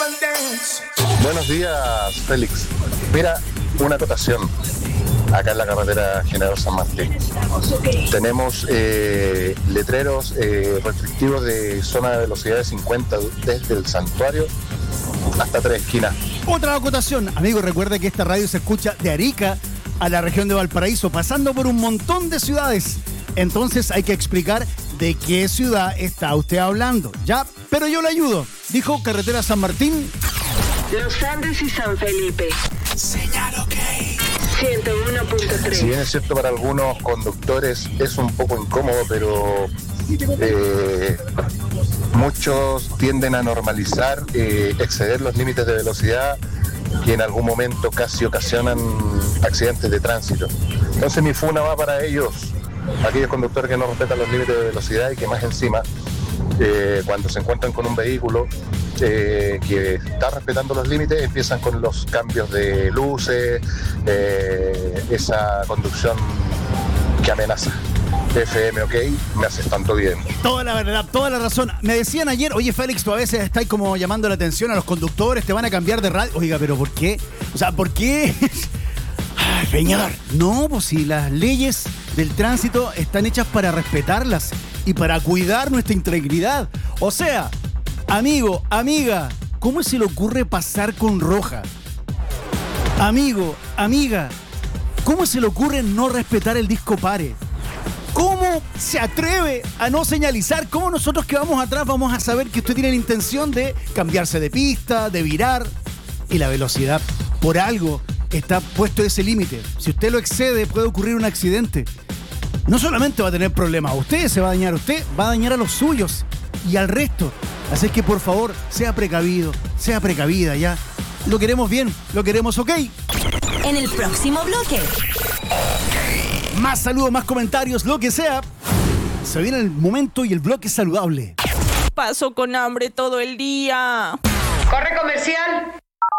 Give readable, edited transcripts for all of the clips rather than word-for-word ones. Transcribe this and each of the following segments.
Buenos días, Félix. Mira, una acotación. Acá en la carretera General San Martín tenemos letreros restrictivos de zona de velocidad de 50 desde el Santuario hasta 3 esquinas. Otra acotación, amigo, recuerde que esta radio se escucha de Arica a la región de Valparaíso, pasando por un montón de ciudades. Entonces hay que explicar de qué ciudad está usted hablando, ¿ya? Pero yo le ayudo. Dijo carretera San Martín, Los Andes y San Felipe. Señal OK. 101.3. Si bien es cierto, para algunos conductores es un poco incómodo, pero muchos tienden a normalizar exceder los límites de velocidad que en algún momento casi ocasionan accidentes de tránsito. Entonces mi funa va para ellos, aquellos conductores que no respetan los límites de velocidad y que más encima cuando se encuentran con un vehículo que está respetando los límites, empiezan con los cambios de luces, esa conducción que amenaza. FM OK, me haces tanto bien. Toda la verdad, toda la razón. Me decían ayer, oye Félix, tú a veces estás como llamando la atención a los conductores, te van a cambiar de radio. Oiga, pero ¿por qué? O sea, ¿por qué? Ay, señor. No, pues si las leyes del tránsito están hechas para respetarlas y para cuidar nuestra integridad. O sea, amigo, amiga, ¿cómo se le ocurre pasar con roja? Amigo, amiga, ¿cómo se le ocurre no respetar el disco pare? ¿Cómo se atreve a no señalizar? ¿Cómo nosotros que vamos atrás vamos a saber que usted tiene la intención de cambiarse de pista, de virar? Y la velocidad, por algo, está puesto ese límite. Si usted lo excede, puede ocurrir un accidente. No solamente va a tener problemas a usted, se va a dañar a usted, va a dañar a los suyos y al resto. Así que, por favor, sea precavido, sea precavida, ¿ya? Lo queremos bien, lo queremos OK. En el próximo bloque. Más saludos, más comentarios, lo que sea. Se viene el momento y el bloque saludable. Paso con hambre todo el día. Corre comercial.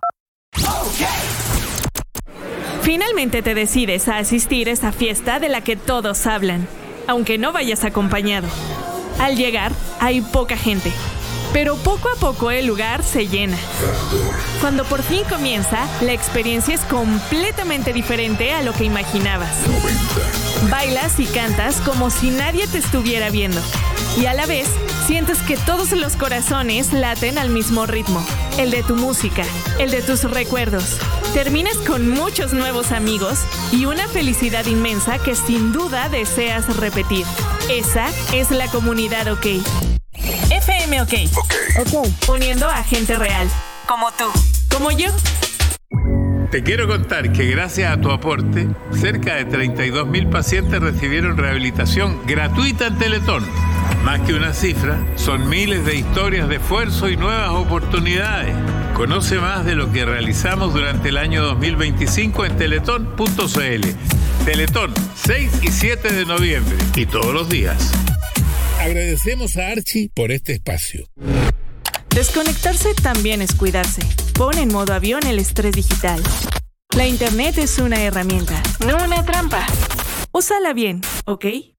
Finalmente te decides a asistir a esta fiesta de la que todos hablan, aunque no vayas acompañado. Al llegar, hay poca gente, pero poco a poco el lugar se llena. Cuando por fin comienza, la experiencia es completamente diferente a lo que imaginabas. Bailas y cantas como si nadie te estuviera viendo. Y a la vez, sientes que todos los corazones laten al mismo ritmo. El de tu música, el de tus recuerdos. Terminas con muchos nuevos amigos y una felicidad inmensa que sin duda deseas repetir. Esa es la comunidad OK. FM OK. Uniendo a gente real. Como tú. Como yo. Te quiero contar que gracias a tu aporte, cerca de 32.000 pacientes recibieron rehabilitación gratuita en Teletón. Más que una cifra, son miles de historias de esfuerzo y nuevas oportunidades. Conoce más de lo que realizamos durante el año 2025 en teletón.cl. Teletón, 6 y 7 de noviembre y todos los días. Agradecemos a Archie por este espacio. Desconectarse también es cuidarse. Pon en modo avión el estrés digital. La internet es una herramienta, no una trampa. Úsala bien, ¿ok?